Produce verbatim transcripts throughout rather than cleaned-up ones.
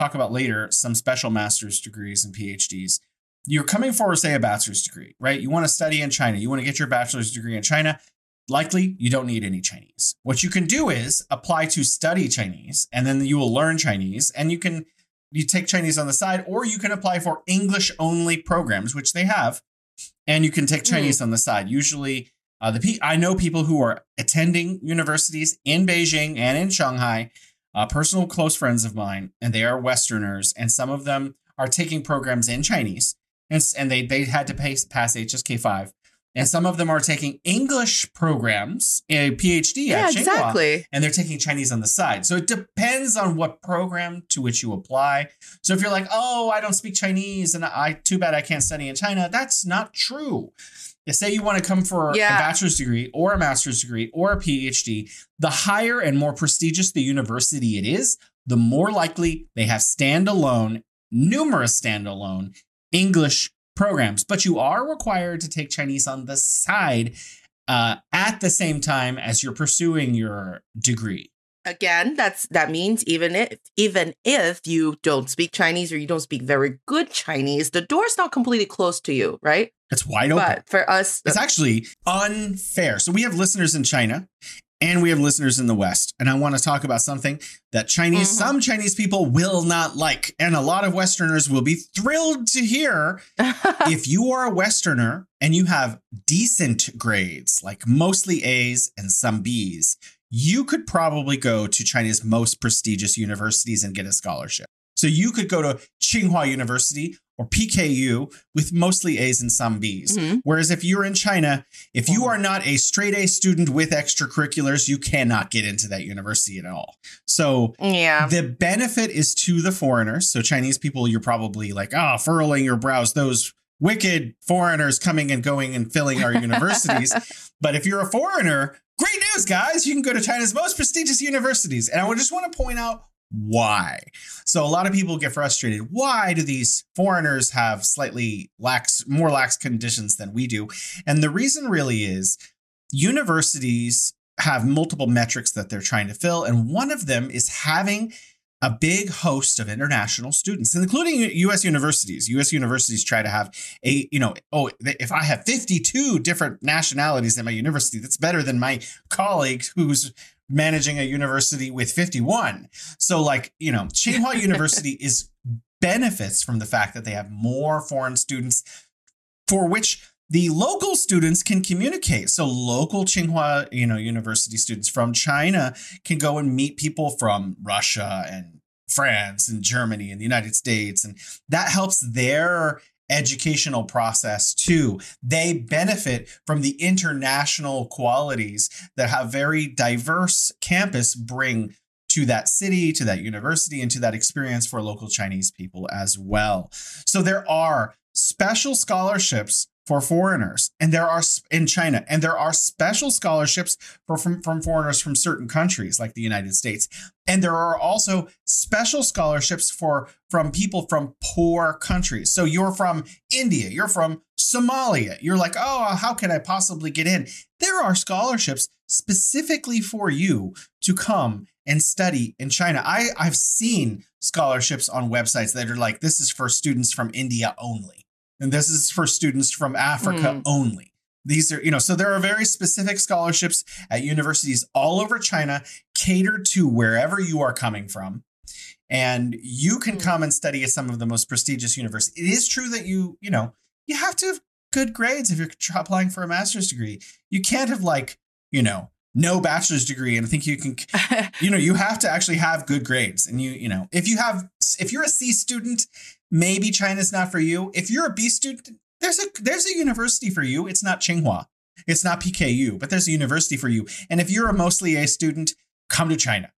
talk about later some special master's degrees and PhDs. You're coming for, say, a bachelor's degree, right? You want to study in China. You want to get your bachelor's degree in China. Likely, you don't need any Chinese. What you can do is apply to study Chinese, and then you will learn Chinese, and you can you take Chinese on the side, or you can apply for English-only programs, which they have, and you can take Chinese mm. on the side. Usually, uh, the P- I know people who are attending universities in Beijing and in Shanghai, uh, personal close friends of mine, and they are Westerners, and some of them are taking programs in Chinese, and, and they, they had to pay, pass H S K five. And some of them are taking English programs, a PhD yeah, at Tsinghua, exactly. and they're taking Chinese on the side. So it depends on what program to which you apply. So if you're like, oh, I don't speak Chinese and I too bad I can't study in China, that's not true. You say you want to come for yeah. a bachelor's degree or a master's degree or a PhD, the higher and more prestigious the university it is, the more likely they have standalone, numerous standalone English programs, but you are required to take Chinese on the side uh, at the same time as you're pursuing your degree. Again, that's that means even if even if you don't speak Chinese or you don't speak very good Chinese, the door's not completely closed to you, right? It's wide open. But for us, it's actually unfair. So we have listeners in China and we have listeners in the West. And I want to talk about something that Chinese, mm-hmm. some Chinese people will not like. And a lot of Westerners will be thrilled to hear if you are a Westerner and you have decent grades, like mostly A's and some B's, you could probably go to China's most prestigious universities and get a scholarship. So you could go to Tsinghua University or P K U with mostly A's and some B's. Mm-hmm. Whereas if you're in China, if you are not a straight A student with extracurriculars, you cannot get into that university at all. So yeah. the benefit is to the foreigners. So Chinese people, you're probably like, ah, oh, furrowing your brows, those wicked foreigners coming and going and filling our universities. But if you're a foreigner, great news, guys. You can go to China's most prestigious universities. And I just want to point out why. So a lot of people get frustrated. Why do these foreigners have slightly lax, more lax conditions than we do? And the reason really is universities have multiple metrics that they're trying to fill. And one of them is having a big host of international students, including U S universities. U S universities try to have a, you know, oh, if I have fifty-two different nationalities at my university, that's better than my colleague who's managing a university with fifty-one. So like, you know, Tsinghua University is benefits from the fact that they have more foreign students for which the local students can communicate. So local Tsinghua, you know, university students from China can go and meet people from Russia and France and Germany and the United States. And that helps their educational process too. They benefit from the international qualities that have very diverse campus bring to that city, to that university, and to that experience for local Chinese people as well. So there are special scholarships for foreigners, and there are in China, and there are special scholarships for from, from foreigners from certain countries like the United States. And there are also special scholarships for from people from poor countries. So you're from India, you're from Somalia. You're like, oh, how can I possibly get in? There are scholarships specifically for you to come and study in China. I, I've seen scholarships on websites that are like, this is for students from India only. And this is for students from Africa mm. only. These are, you know, so there are very specific scholarships at universities all over China catered to wherever you are coming from. And you can mm. come and study at some of the most prestigious universities. It is true that you, you know, you have to have good grades if you're applying for a master's degree. You can't have like, you know, no bachelor's degree and think you can, you know, you have to actually have good grades. And you, you know, if you have, if you're a C student, maybe China's not for you. If you're a B student, there's a there's a university for you. It's not Tsinghua. It's not P K U, but there's a university for you. And if you're a mostly A student, come to China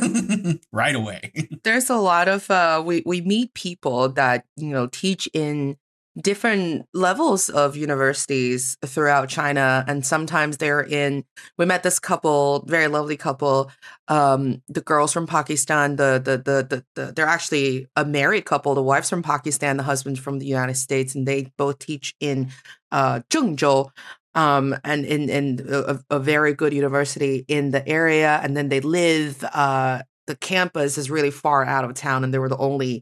right away. There's a lot of, uh, we, we meet people that, you know, teach in different levels of universities throughout China. And sometimes they're in, we met this couple, very lovely couple, um, the girls from Pakistan, the, the, the, the, the, they're actually a married couple. The wife's from Pakistan, the husband's from the United States, and they both teach in uh, Zhengzhou, um, and in, in a, a very good university in the area. And then they live uh, the campus is really far out of town and they were the only